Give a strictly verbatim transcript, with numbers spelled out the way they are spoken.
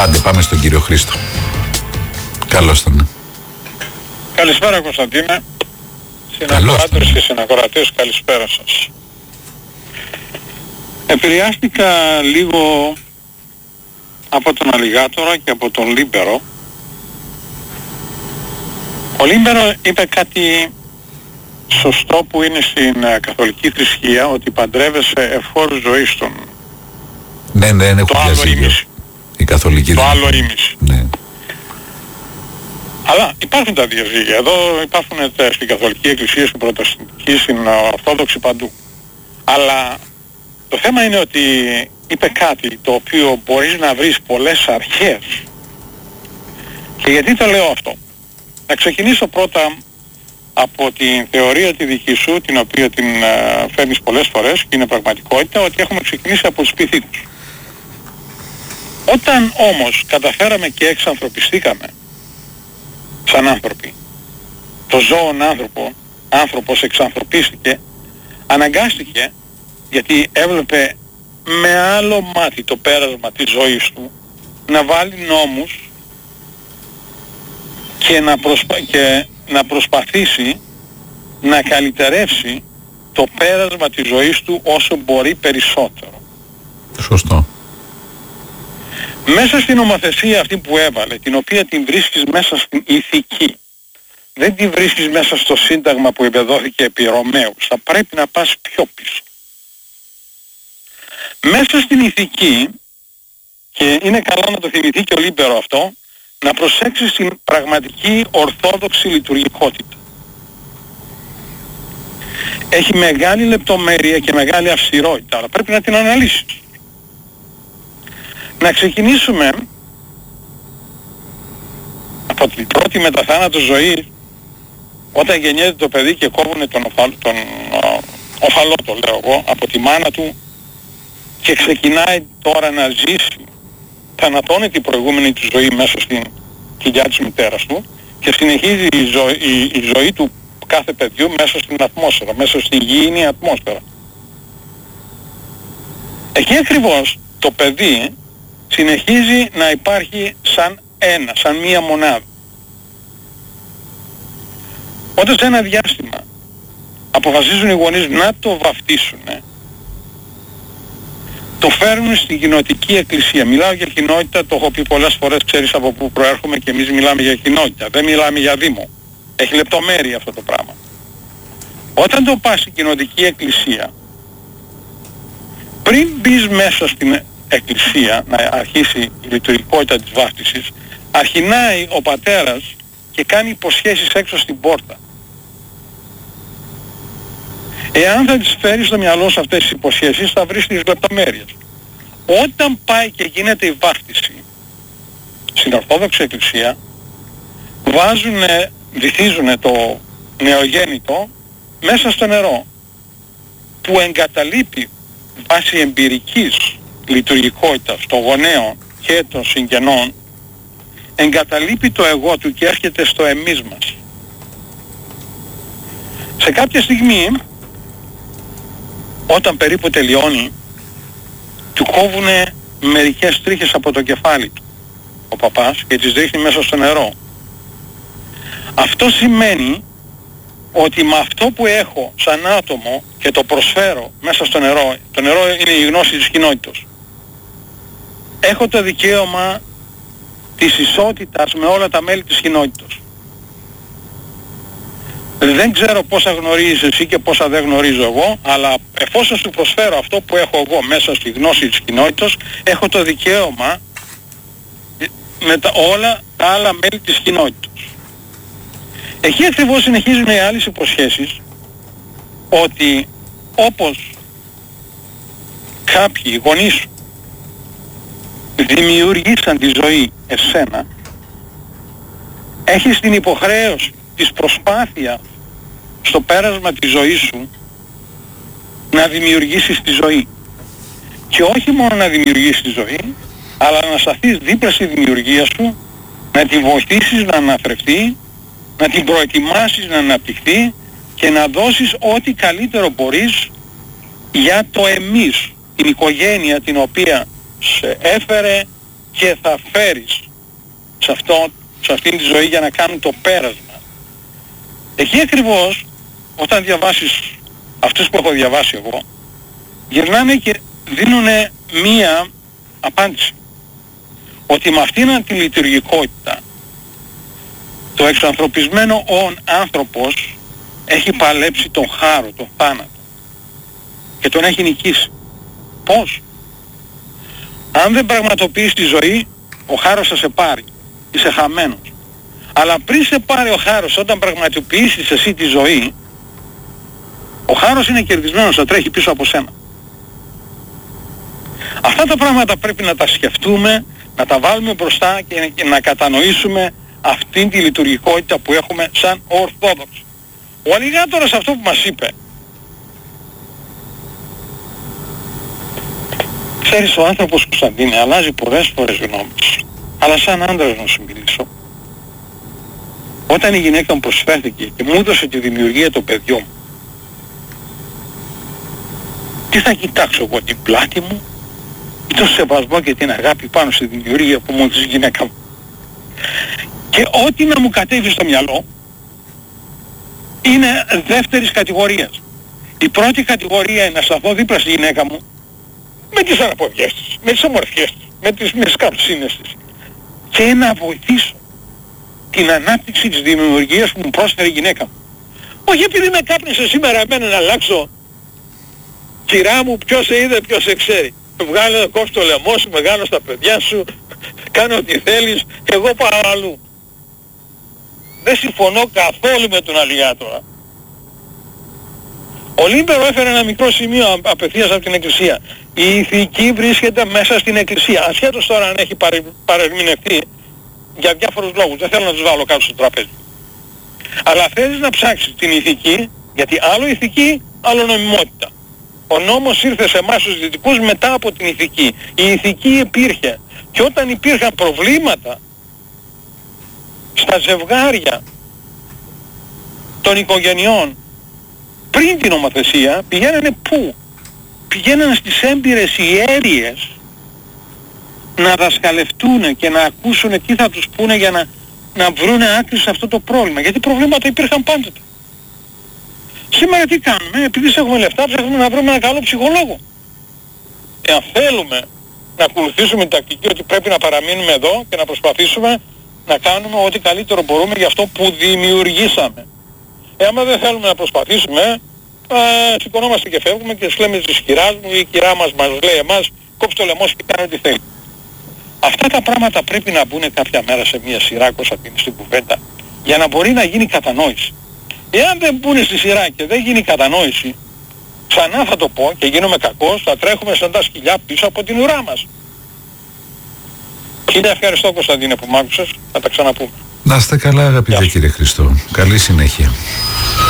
Άντε πάμε στον κύριο Χρήστο. Καλώς τον. Καλησπέρα Κωνσταντίνε. Συνακροάτες και συνακροατές, καλησπέρα σας. Επηρεάστηκα λίγο από τον Αλιγάτορα και από τον Λίμπερο. Ο Λίμπερο είπε κάτι σωστό που είναι στην καθολική θρησκεία, ότι παντρεύεσαι εφόρους ζωής των. Ναι, ναι, έχω το άλλο ήμιση. Η καθολική το άλλο ήμιση. Ναι. Αλλά υπάρχουν τα διαζύγια. Εδώ υπάρχουν στην Καθολική Εκκλησία, στην Προτεσταντική, στην Ορθόδοξη, παντού. Αλλά το θέμα είναι ότι είπε κάτι το οποίο μπορείς να βρεις πολλές αρχές. Και γιατί το λέω αυτό? Να ξεκινήσω πρώτα από την θεωρία τη δική σου, την οποία την uh, φέρνεις πολλές φορές και είναι πραγματικότητα, ότι έχουμε ξεκινήσει από τους πυθίκους. Όταν όμως καταφέραμε και εξανθρωπιστήκαμε σαν άνθρωποι, το ζώον άνθρωπο, άνθρωπος εξανθρωπίστηκε, αναγκάστηκε, γιατί έβλεπε με άλλο μάτι το πέρασμα της ζωής του, να βάλει νόμους και να, προσπα... και να προσπαθήσει να καλυτερεύσει το πέρασμα της ζωής του όσο μπορεί περισσότερο. Σωστό. Μέσα στην νομοθεσία αυτή που έβαλε, την οποία την βρίσκεις μέσα στην ηθική, δεν την βρίσκεις μέσα στο σύνταγμα που επεδόθηκε επί Ρωμαίους, θα πρέπει να πας πιο πίσω. Μέσα στην ηθική, και είναι καλά να το θυμηθεί και ο Λίμπερο αυτό, να προσέξεις την πραγματική ορθόδοξη λειτουργικότητα. Έχει μεγάλη λεπτομέρεια και μεγάλη αυστηρότητα, αλλά πρέπει να την αναλύσεις. Να ξεκινήσουμε από την πρώτη μεταθάνατο ζωή, όταν γεννιέται το παιδί και κόβουνε τον, οφαλ, τον ο, οφαλό, το λέω εγώ, από τη μάνα του και ξεκινάει τώρα να ζήσει, θανατώνει την προηγούμενη του ζωή μέσα στην κοιλιά της μητέρας του και συνεχίζει η, ζω, η, η ζωή του κάθε παιδιού μέσα στην ατμόσφαιρα, μέσα στην γήινη ατμόσφαιρα. Εκεί ακριβώς το παιδί συνεχίζει να υπάρχει σαν ένα, σαν μία μονάδα. Όταν σε ένα διάστημα αποφασίζουν οι γονείς να το βαφτίσουν, το φέρνουν στην κοινοτική εκκλησία. Μιλάω για κοινότητα, το έχω πει πολλές φορές, ξέρεις από πού προέρχομαι, και εμείς μιλάμε για κοινότητα, δεν μιλάμε για δήμο. Έχει λεπτομέρεια αυτό το πράγμα. Όταν το πας στην κοινοτική εκκλησία, πριν μπεις μέσα στην εκκλησία να αρχίσει η λειτουργικότητα της βάφτισης, αρχινάει ο πατέρας και κάνει υποσχέσεις έξω στην πόρτα. Εάν θα τις φέρεις στο μυαλό σου αυτές τις υποσχέσεις, θα βρεις τις λεπτομέρειες. Όταν πάει και γίνεται η βάφτιση στην Ορθόδοξη Εκκλησία, βάζουνε, βυθίζουνε το νεογέννητο μέσα στο νερό, που εγκαταλείπει βάσει εμπειρικής λειτουργικότητας των γονέων και των συγγενών, εγκαταλείπει το εγώ του και έρχεται στο εμείς μας. Σε κάποια στιγμή, όταν περίπου τελειώνει, του κόβουνε μερικές τρίχες από το κεφάλι του ο παπάς και τις ρίχνει μέσα στο νερό. Αυτό σημαίνει ότι με αυτό που έχω σαν άτομο και το προσφέρω μέσα στο νερό, το νερό είναι η γνώση της κοινότητας, έχω το δικαίωμα της ισότητας με όλα τα μέλη της κοινότητας. Δεν ξέρω πόσα γνωρίζεις εσύ και πόσα δεν γνωρίζω εγώ, αλλά εφόσον σου προσφέρω αυτό που έχω εγώ μέσα στη γνώση της κοινότητας, έχω το δικαίωμα με τα, όλα τα άλλα μέλη της κοινότητας. Εκεί ακριβώς συνεχίζουν οι άλλες υποσχέσεις, ότι όπως κάποιοι γονείς σου δημιουργήσαν τη ζωή εσένα, έχεις την υποχρέωση της προσπάθειας στο πέρασμα της ζωής σου να δημιουργήσεις τη ζωή. Και όχι μόνο να δημιουργήσεις τη ζωή, αλλά να σταθείς δίπλα στη δημιουργία σου, να τη βοηθήσεις να αναθρεφτεί, να την προετοιμάσεις να αναπτυχθεί και να δώσεις ό,τι καλύτερο μπορείς για το εμείς, την οικογένεια την οποία σε έφερε, και θα φέρεις σε, αυτό, σε αυτήν τη ζωή για να κάνουν το πέρασμα. Εκεί ακριβώς, όταν διαβάσεις αυτούς που έχω διαβάσει εγώ, γυρνάνε και δίνουν μία απάντηση. Ότι με αυτήν τη λειτουργικότητα το εξανθρωπισμένο ον άνθρωπος έχει παλέψει τον χάρο, τον θάνατο και τον έχει νικήσει. Πώς? Αν δεν πραγματοποιείς τη ζωή, ο χάρος θα σε πάρει. Είσαι χαμένος. Αλλά πριν σε πάρει ο χάρος, όταν πραγματοποιήσεις εσύ τη ζωή, ο χάρος είναι κερδισμένος, θα τρέχει πίσω από σένα. Αυτά τα πράγματα πρέπει να τα σκεφτούμε, να τα βάλουμε μπροστά και να κατανοήσουμε αυτήν τη λειτουργικότητα που έχουμε σαν Ορθόδοξοι. Ο Αλιγάτορας αυτό που μας είπε, ξέρεις, ο άνθρωπος Κωνσταντίνε αλλάζει πολλές φορές γνώμης, αλλά σαν άντρας να σου μιλήσω, όταν η γυναίκα μου προσφέρθηκε και μου έδωσε τη δημιουργία των παιδιών μου, τι θα κοιτάξω εγώ, την πλάτη μου ή το σεβασμό και την αγάπη πάνω στη δημιουργία που μου έδωσε η γυναίκα μου? Και ό,τι να μου κατέβει στο μυαλό είναι δεύτερης κατηγορίας. Η πρώτη κατηγορία είναι να σταθώ δίπλα στη γυναίκα μου με τις αναποδιές της, με τις ομορφιές της, με τις, με τις καροσύνες της και να βοηθήσω την ανάπτυξη της δημιουργίας που μου πρόσφερε η γυναίκα μου. Όχι επειδή με κάπνισε σήμερα εμένα να αλλάξω, κυρά μου, ποιος σε είδε, ποιος σε ξέρει. Βγάλε, κόψε το λαιμό σου, μεγάλο στα παιδιά σου, κάνε ό,τι θέλεις, εγώ πάω αλλού. Δεν συμφωνώ καθόλου με τον Αλιγάτορα. Ο Λίμπερο έφερε ένα μικρό σημείο απευθείας από την Εκκλησία. Η ηθική βρίσκεται μέσα στην Εκκλησία. Ασχέτως τώρα αν έχει παρερμηνευτεί για διάφορους λόγους. Δεν θέλω να τους βάλω κάτω στο τραπέζι. Αλλά θέλεις να ψάξεις την ηθική, γιατί άλλο ηθική, άλλο νομιμότητα. Ο νόμος ήρθε σε εμάς τους δυτικούς μετά από την ηθική. Η ηθική υπήρχε. Και όταν υπήρχαν προβλήματα στα ζευγάρια των οικογενειών πριν την νομοθεσία, πηγαίνανε πού? Πηγαίνανε στις έμπειρες ιέρειες να δασκαλευτούν και να ακούσουν τι θα τους πούνε για να, να βρούνε άκρη σε αυτό το πρόβλημα. Γιατί προβλήματα υπήρχαν πάντοτε. Σήμερα τι κάνουμε? Επειδή έχουμε λεφτά ψάχνουμε να βρούμε ένα καλό ψυχολόγο. Εάν θέλουμε να ακολουθήσουμε την τακτική ότι πρέπει να παραμείνουμε εδώ και να προσπαθήσουμε να κάνουμε ό,τι καλύτερο μπορούμε για αυτό που δημιουργήσαμε. Εάν δεν θέλουμε να προσπαθήσουμε, α, σηκωνόμαστε και φεύγουμε και λέμε της κυράς μου ή η κυρά μας μας λέει εμάς, κόψε το λαιμό και κάνει ό,τι θέλει. Αυτά τα πράγματα πρέπει να μπουν κάποια μέρα σε μια σειρά, Κωνσταντίνη, στην κουβέντα, για να μπορεί να γίνει κατανόηση. Εάν δεν μπουν στη σειρά και δεν γίνει κατανόηση, ξανά θα το πω και γίνομαι κακός, θα τρέχουμε σαν τα σκυλιά πίσω από την ουρά μας. Χίλια ευχαριστώ, Κωνσταντίνε, που μ' άκουσες. Θα τα ξαναπούμε. Να είστε καλά, αγαπητέ κύριε Χριστό. Καλή συνέχεια.